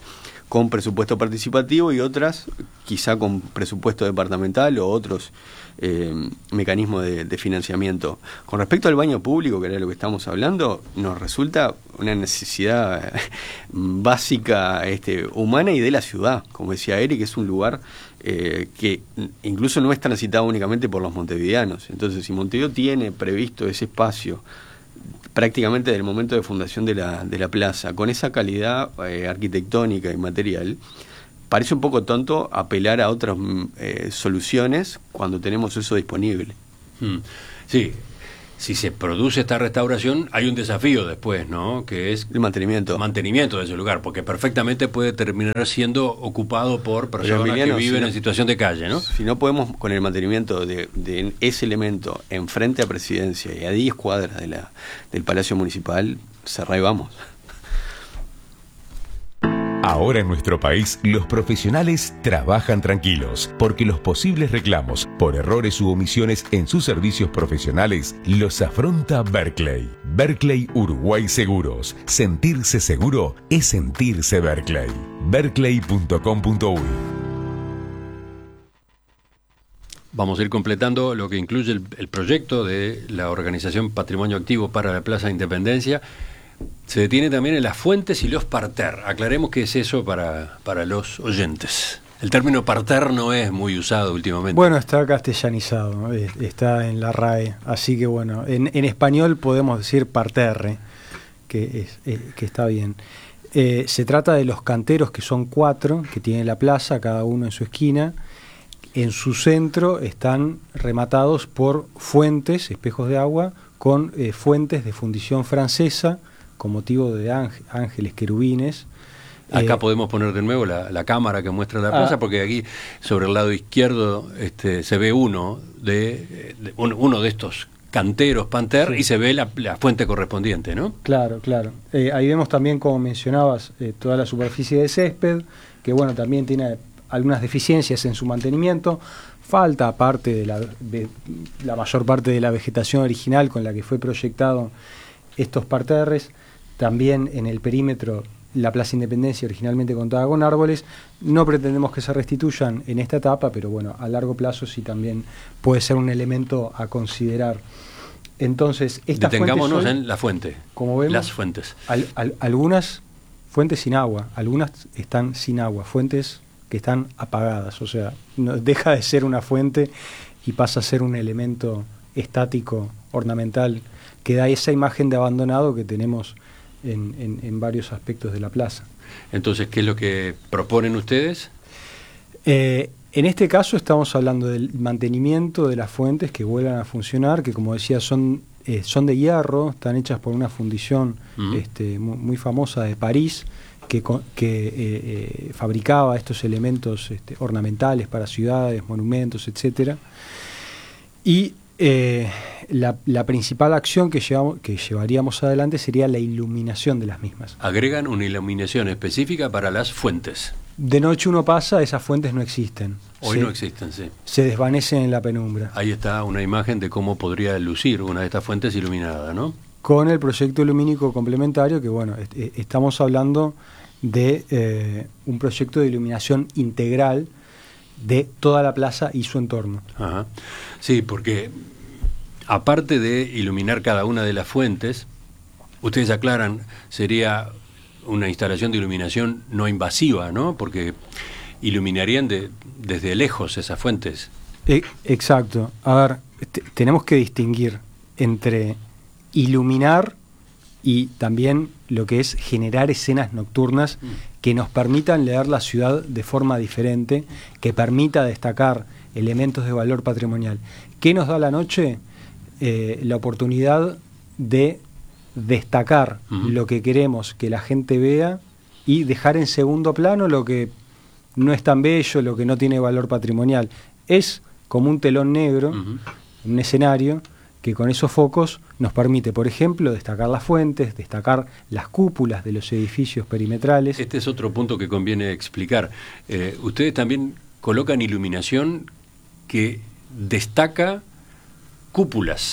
con presupuesto participativo y otras quizá con presupuesto departamental o otros eh, mecanismos de, de financiamiento. Con respecto al baño público, que era lo que estamos hablando, nos resulta una necesidad básica este, humana y de la ciudad. Como decía Eric, es un lugar eh, que incluso no es transitado únicamente por los montevideanos. Entonces, si Montevideo tiene previsto ese espacio prácticamente del momento de fundación de la, de la plaza, con esa calidad eh, arquitectónica y material, parece un poco tonto apelar a otras eh, soluciones cuando tenemos eso disponible. Hmm. Sí, si se produce esta restauración, hay un desafío después, ¿no? Que es el mantenimiento. Mantenimiento de ese lugar, porque perfectamente puede terminar siendo ocupado por personas Emiliano, que viven si no, en situación de calle, ¿no? Si no podemos con el mantenimiento de, de ese elemento enfrente a Presidencia y a diez cuadras de la, del Palacio Municipal, cerrá y vamos. Ahora en nuestro país, los profesionales trabajan tranquilos, porque los posibles reclamos por errores u omisiones en sus servicios profesionales los afronta Berkeley. Berkeley Uruguay Seguros. Sentirse seguro es sentirse Berkeley. berkeley punto com punto uy. Vamos a ir completando lo que incluye el, el proyecto de la Organización Patrimonio Activo para la Plaza de Independencia. Se detiene también en las fuentes y los parterres. Aclaremos qué es eso para, para los oyentes. El término parterre no es muy usado últimamente. Bueno, está castellanizado, ¿no? Está en la R A E, así que bueno, en, en español podemos decir parterre, que, es, es, que está bien. Eh, se trata de los canteros, que son cuatro, que tiene la plaza, cada uno en su esquina. En su centro están rematados por fuentes, espejos de agua, con eh, fuentes de fundición francesa, con motivo de ángeles, querubines. Acá eh, podemos poner de nuevo la, la cámara que muestra la plaza, ah, porque aquí sobre el lado izquierdo este, se ve uno de, de un, uno de estos canteros Panter, sí, y se ve la, la fuente correspondiente, ¿no? Claro, claro. Eh, ahí vemos también, como mencionabas, eh, toda la superficie de césped, que bueno, también tiene algunas deficiencias en su mantenimiento. Falta parte de la, de la mayor parte de la vegetación original con la que fue proyectado estos parterres. También en el perímetro, la Plaza Independencia originalmente contaba con árboles. No pretendemos que se restituyan en esta etapa, pero bueno, a largo plazo sí también puede ser un elemento a considerar. Entonces, estas detengámonos fuentes hoy, en la fuente, como vemos, las fuentes. Al, al, algunas fuentes sin agua, algunas están sin agua, fuentes que están apagadas, o sea, no, deja de ser una fuente y pasa a ser un elemento estático, ornamental, que da esa imagen de abandonado que tenemos en, en, en varios aspectos de la plaza. Entonces, ¿qué es lo que proponen ustedes? Eh, en este caso estamos hablando del mantenimiento de las fuentes, que vuelvan a funcionar, que como decía son, eh, son de hierro, están hechas por una fundición uh-huh. este, muy, muy famosa de París, que, que eh, eh, fabricaba estos elementos este, ornamentales para ciudades, monumentos, etcétera. Y eh, la, la principal acción que, llevamos, que llevaríamos adelante sería la iluminación de las mismas. Agregan una iluminación específica para las fuentes. De noche uno pasa, esas fuentes no existen. Hoy se, no existen, sí. Se desvanecen en la penumbra. Ahí está una imagen de cómo podría lucir una de estas fuentes iluminada, ¿no? Con el proyecto lumínico complementario, que bueno, est- estamos hablando de eh, un proyecto de iluminación integral de toda la plaza y su entorno. Ajá. Sí, porque aparte de iluminar cada una de las fuentes, ustedes aclaran, sería una instalación de iluminación no invasiva, ¿no? Porque iluminarían de, desde lejos esas fuentes. E- exacto. A ver, t- tenemos que distinguir entre iluminar y también lo que es generar escenas nocturnas mm. que nos permitan leer la ciudad de forma diferente, que permita destacar elementos de valor patrimonial. ¿Qué nos da la noche? Eh, la oportunidad de destacar uh-huh. lo que queremos que la gente vea y dejar en segundo plano lo que no es tan bello, lo que no tiene valor patrimonial. Es como un telón negro, uh-huh. un escenario que con esos focos nos permite, por ejemplo, destacar las fuentes, destacar las cúpulas de los edificios perimetrales. Este es otro punto que conviene explicar. Eh, ustedes también colocan iluminación que destaca cúpulas,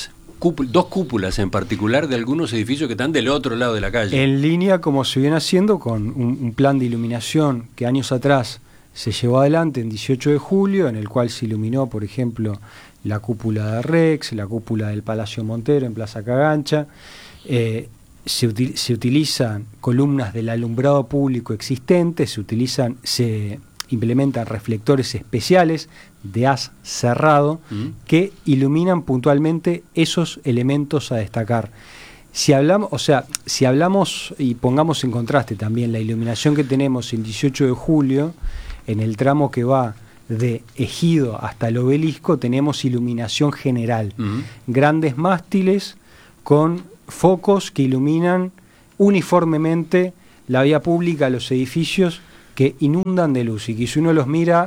cúpul- dos cúpulas en particular de algunos edificios que están del otro lado de la calle. En línea, como se viene haciendo, con un, un plan de iluminación que años atrás se llevó adelante en dieciocho de julio, en el cual se iluminó, por ejemplo, la cúpula de Rex, la cúpula del Palacio Montero en Plaza Cagancha. Eh, se, util- se utilizan columnas del alumbrado público existente, se utilizan, se implementan reflectores especiales de haz cerrado mm. que iluminan puntualmente esos elementos a destacar. Si hablamos, o sea, si hablamos y pongamos en contraste también la iluminación que tenemos el dieciocho de julio, en el tramo que va de Ejido hasta el Obelisco, tenemos iluminación general. Uh-huh. Grandes mástiles con focos que iluminan uniformemente la vía pública, los edificios que inundan de luz y que si uno los mira,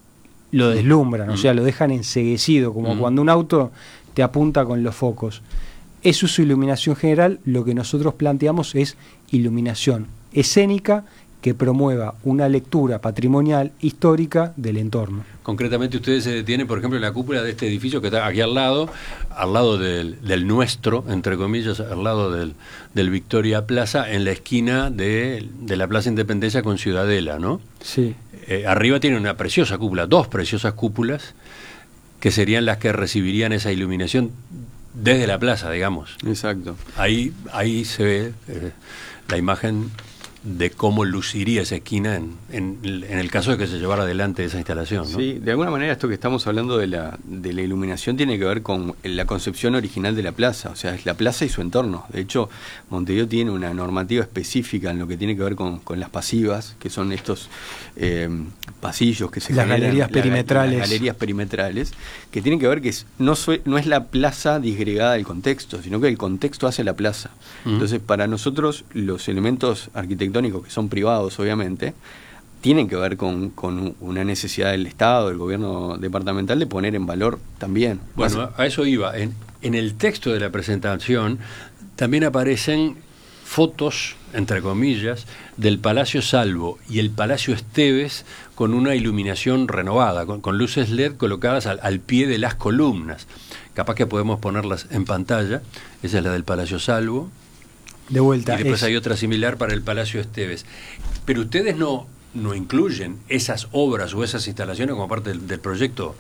lo deslumbran, uh-huh. o sea, lo dejan enceguecido, como uh-huh. cuando un auto te apunta con los focos. Eso es su iluminación general. Lo que nosotros planteamos es iluminación escénica que promueva una lectura patrimonial histórica del entorno. Concretamente ustedes se detienen, por ejemplo, en la cúpula de este edificio que está aquí al lado, al lado del, del nuestro, entre comillas, al lado del, del Victoria Plaza, en la esquina de, de la Plaza Independencia con Ciudadela, ¿no? Sí. Eh, arriba tiene una preciosa cúpula, dos preciosas cúpulas, que serían las que recibirían esa iluminación desde la plaza, digamos. Exacto. Ahí, ahí se ve eh, la imagen de cómo luciría esa esquina en, en, en el caso de que se llevara adelante esa instalación, ¿no? Sí, de alguna manera esto que estamos hablando de la, de la iluminación tiene que ver con la concepción original de la plaza, o sea, es la plaza y su entorno. De hecho, Montevideo tiene una normativa específica en lo que tiene que ver con, con las pasivas, que son estos eh, pasillos que se las generan, galerías la, perimetrales. las galerías perimetrales, que tienen que ver que es, no, sue, no es la plaza disgregada del contexto, sino que el contexto hace la plaza. Uh-huh. Entonces, para nosotros, los elementos arquitectónicos que son privados, obviamente, tienen que ver con, con una necesidad del Estado, del gobierno departamental, de poner en valor también. Bueno, a eso iba. En, en el texto de la presentación también aparecen fotos, entre comillas, del Palacio Salvo y el Palacio Esteves con una iluminación renovada, con, con luces L E D colocadas al, al pie de las columnas. Capaz que podemos ponerlas en pantalla. Esa es la del Palacio Salvo. De vuelta. Y después es... hay otra similar para el Palacio Esteves. Pero ustedes no, no incluyen esas obras o esas instalaciones como parte del, del proyecto.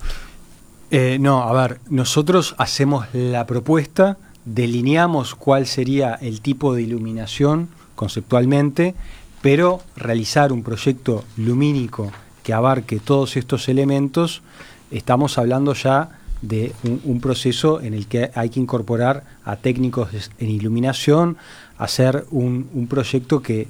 Eh, no, a ver, nosotros hacemos la propuesta, delineamos cuál sería el tipo de iluminación conceptualmente, pero realizar un proyecto lumínico que abarque todos estos elementos, estamos hablando ya de un, un proceso en el que hay que incorporar a técnicos en iluminación, hacer un, un proyecto que,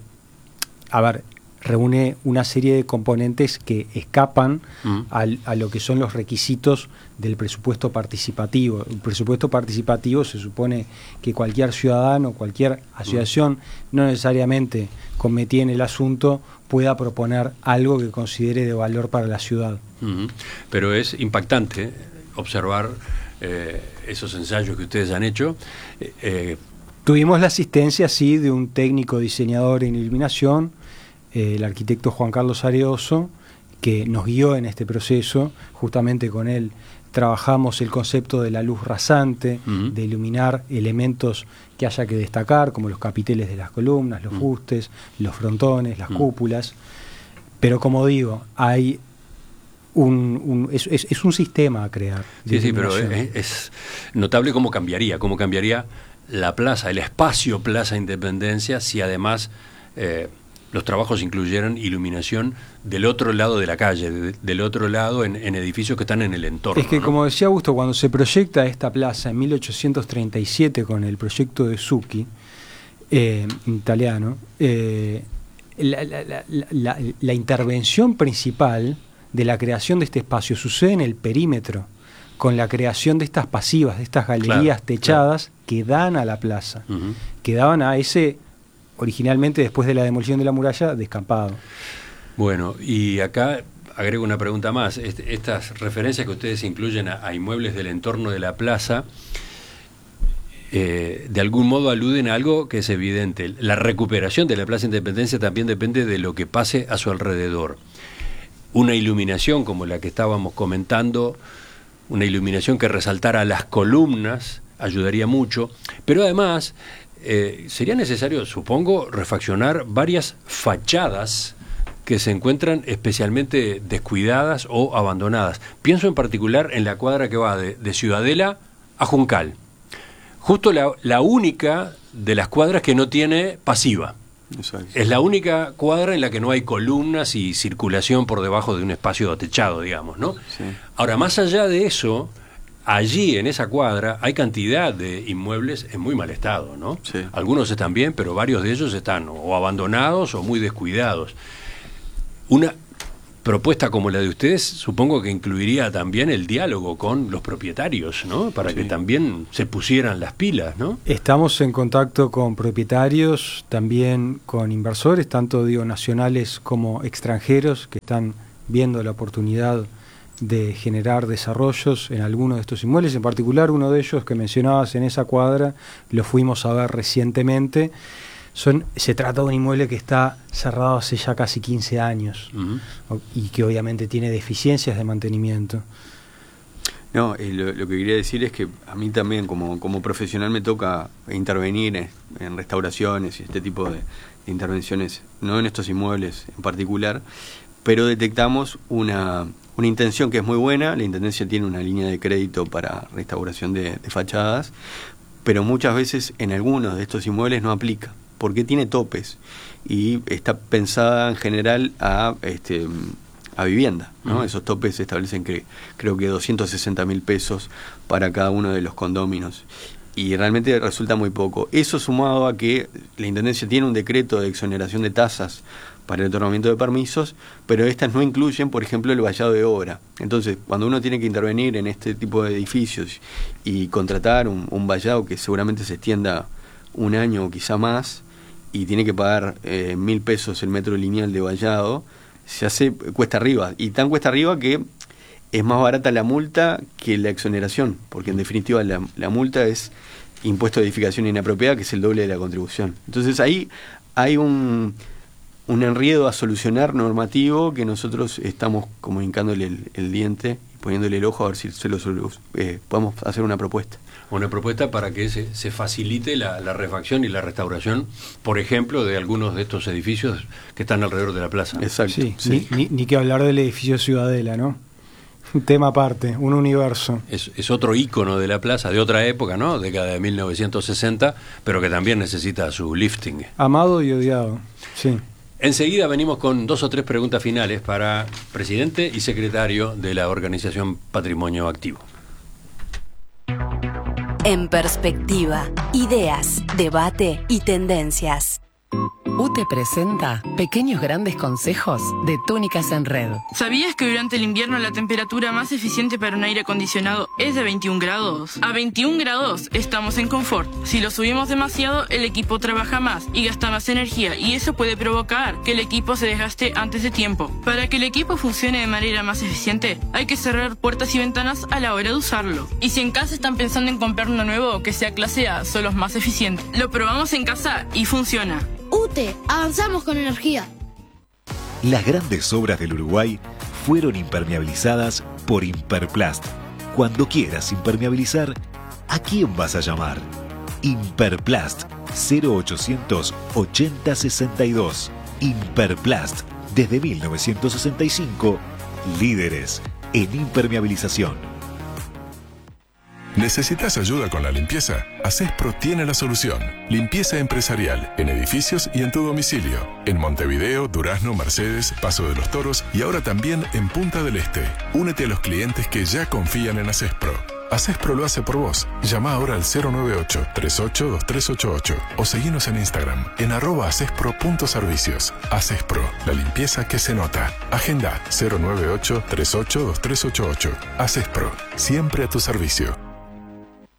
a ver, reúne una serie de componentes que escapan mm. al, a lo que son los requisitos del presupuesto participativo. El presupuesto participativo se supone que cualquier ciudadano, cualquier asociación, mm. no necesariamente cometida en el asunto, pueda proponer algo que considere de valor para la ciudad. Mm-hmm. Pero es impactante observar eh, esos ensayos que ustedes han hecho. Eh, eh, Tuvimos la asistencia, sí, de un técnico diseñador en iluminación, eh, el arquitecto Juan Carlos Areoso, que nos guió en este proceso. Justamente con él trabajamos el concepto de la luz rasante, uh-huh. de iluminar elementos que haya que destacar, como los capiteles de las columnas, los uh-huh. fustes, los frontones, las uh-huh. cúpulas. Pero como digo, hay un, un es, es, es un sistema a crear. Sí, sí, pero es, es notable cómo cambiaría, cómo cambiaría la plaza, el espacio Plaza Independencia, si además eh, los trabajos incluyeran iluminación del otro lado de la calle, de, del otro lado en, en edificios que están en el entorno. Es que, ¿no? Como decía Augusto, cuando se proyecta esta plaza en mil ochocientos treinta y siete con el proyecto de Zucchi, eh, italiano, eh, la, la, la, la, la intervención principal de la creación de este espacio sucede en el perímetro, con la creación de estas pasivas, de estas galerías claro, techadas claro. que dan a la plaza, uh-huh. que daban a ese, originalmente después de la demolición de la muralla, descampado. Bueno, y acá agrego una pregunta más. Este, estas referencias que ustedes incluyen a, a inmuebles del entorno de la plaza, eh, de algún modo aluden a algo que es evidente. La recuperación de la Plaza Independencia también depende de lo que pase a su alrededor. Una iluminación como la que estábamos comentando, una iluminación que resaltara las columnas ayudaría mucho. Pero además, eh, sería necesario, supongo, refaccionar varias fachadas que se encuentran especialmente descuidadas o abandonadas. Pienso en particular en la cuadra que va de, de Ciudadela a Juncal. Justo la, la única de las cuadras que no tiene pasiva. Exacto. Es la única cuadra en la que no hay columnas y circulación por debajo de un espacio techado, digamos, ¿no? Sí. Ahora, más allá de eso, allí en esa cuadra hay cantidad de inmuebles en muy mal estado, ¿no? Sí. Algunos están bien, pero varios de ellos están o abandonados o muy descuidados. Una propuesta como la de ustedes supongo que incluiría también el diálogo con los propietarios, ¿no? Para sí. que también se pusieran las pilas, ¿no? Estamos en contacto con propietarios, también con inversores, tanto digo nacionales como extranjeros, que están viendo la oportunidad de generar desarrollos en algunos de estos inmuebles. En particular, uno de ellos que mencionabas en esa cuadra, lo fuimos a ver recientemente. Son, se trata de un inmueble que está cerrado hace ya casi quince años uh-huh. y que obviamente tiene deficiencias de mantenimiento. No, eh, lo, lo que quería decir es que a mí también como, como profesional me toca intervenir en, en restauraciones y este tipo de, de intervenciones, no en estos inmuebles en particular, pero detectamos una, una intención que es muy buena. La Intendencia tiene una línea de crédito para restauración de, de fachadas, pero muchas veces en algunos de estos inmuebles no aplica, porque tiene topes y está pensada en general a este a vivienda, ¿no? Uh-huh. Esos topes se establecen que creo que doscientos sesenta mil pesos para cada uno de los condóminos y realmente resulta muy poco. Eso sumado a que la Intendencia tiene un decreto de exoneración de tasas para el otorgamiento de permisos, pero estas no incluyen, por ejemplo, el vallado de obra. Entonces, cuando uno tiene que intervenir en este tipo de edificios y contratar un, un vallado que seguramente se extienda un año o quizá más, y tiene que pagar eh, mil pesos el metro lineal de vallado, se hace cuesta arriba, y tan cuesta arriba que es más barata la multa que la exoneración, porque en definitiva la, la multa es impuesto de edificación inapropiada, que es el doble de la contribución. Entonces ahí hay un, un enredo a solucionar normativo que nosotros estamos como hincándole el, el diente y poniéndole el ojo a ver si se lo eh, podemos hacer una propuesta. Una propuesta para que se, se facilite la, la refacción y la restauración, por ejemplo, de algunos de estos edificios que están alrededor de la plaza. Exacto. Sí, sí. Ni, ni, ni que hablar del edificio Ciudadela, ¿no? Un tema aparte, un universo. Es, es otro ícono de la plaza, de otra época, ¿no? Década de mil novecientos sesenta, pero que también necesita su lifting. Amado y odiado, sí. Enseguida venimos con dos o tres preguntas finales para presidente y secretario de la organización Patrimonio Activo. En perspectiva, ideas, debate y tendencias. U T E presenta Pequeños Grandes Consejos de Túnicas en Red. ¿Sabías que durante el invierno la temperatura más eficiente para un aire acondicionado es de veintiún grados? A veintiún grados estamos en confort. Si lo subimos demasiado, el equipo trabaja más y gasta más energía, y eso puede provocar que el equipo se desgaste antes de tiempo. Para que el equipo funcione de manera más eficiente, hay que cerrar puertas y ventanas a la hora de usarlo. Y si en casa están pensando en comprar uno nuevo que sea clase A, son los más eficientes. Lo probamos en casa y funciona. U T E, avanzamos con energía. Las grandes obras del Uruguay fueron impermeabilizadas por Imperplast. Cuando quieras impermeabilizar, ¿a quién vas a llamar? Imperplast, cero ochocientos ochenta sesenta y dos. Imperplast, desde mil novecientos sesenta y cinco, líderes en impermeabilización. ¿Necesitas ayuda con la limpieza? Acespro tiene la solución. Limpieza empresarial, en edificios y en tu domicilio. En Montevideo, Durazno, Mercedes, Paso de los Toros y ahora también en Punta del Este. Únete a los clientes que ya confían en Acespro. Acespro lo hace por vos. Llama ahora al cero nueve ocho, tres ocho, dos tres ocho ocho o seguinos en Instagram en arroba acespro.servicios. Acespro, la limpieza que se nota. Agenda cero nueve ocho, tres ocho, dos tres ocho ocho. Acespro, siempre a tu servicio.